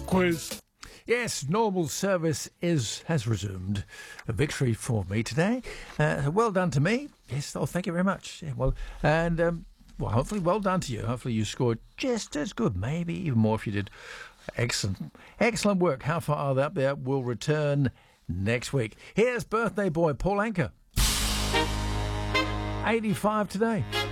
quiz. Yes, normal service has resumed. A victory for me today. Well done to me. Yes, thank you very much. Yeah, well, hopefully well done to you. Hopefully you scored just as good, maybe even more if you did. Excellent work. How far are they up there? We'll return next week. Here's birthday boy Paul Anka. 85 today.